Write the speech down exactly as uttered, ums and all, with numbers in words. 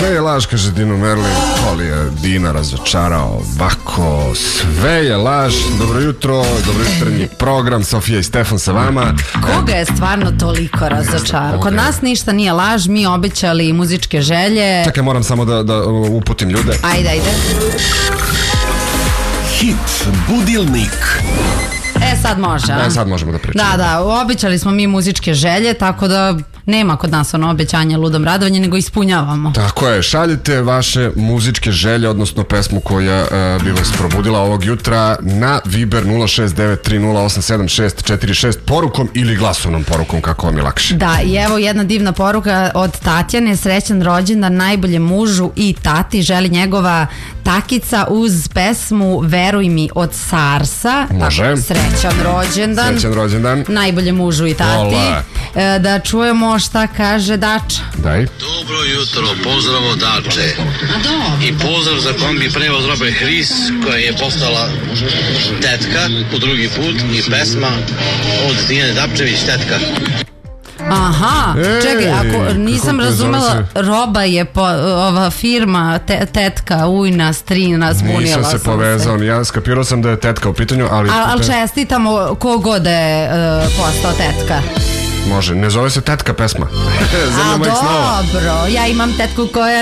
Sve je laž, kaže Dino Merlin. Koli je Dina razočarao. Bako, sve je laž. Dobro jutro, dobro jutarnji program. Sofija i Stefan sa vama. Koga je stvarno toliko razočarao? Kod nas ništa nije laž, mi obećali muzičke želje. Čekaj, moram samo da, da uputim ljude. Ajde, ajde. Hit budilnik. E, sad može, a? E, sad možemo da pričamo. Da, da, obećali smo mi muzičke želje, tako da nema kod nas ono obećanje ludom radovanje, nego ispunjavamo. Tako je, šaljite vaše muzičke želje, odnosno pesmu koja uh, bi vas probudila ovog jutra na Viber nula šest devet tri nula osam sedam šest četiri šest porukom ili glasovnom porukom, kako vam je lakše. Da, i evo jedna divna poruka od Tatjane, srećan rođendan najboljem mužu i tati, želi njegova takica uz pesmu Veruj mi od Sarsa. Može. Tako, srećan rođendan. Srećan rođendan. Najboljem mužu i tati. Ola. E, da čujemo šta kaže Dača. Daj. Dobro jutro, pozdrav od Dače. I pozdrav za kombi prevoz robe Hris, koja je postala tetka po drugi put, i pesma od Tijane Dapčević, Tetka. Aha, Ej, čekaj, ako nisam kako razumela, zove roba je po, ova firma, te, tetka, ujna, strina, zbunila Nisam sam se povezao, ja skapirao sam da je tetka u pitanju, ali... A, ali čestitamo kogod je uh, postao tetka. Može, ne zove se Tetka pesma. A Zemlja mojih snova. dobro, ja imam tetku koja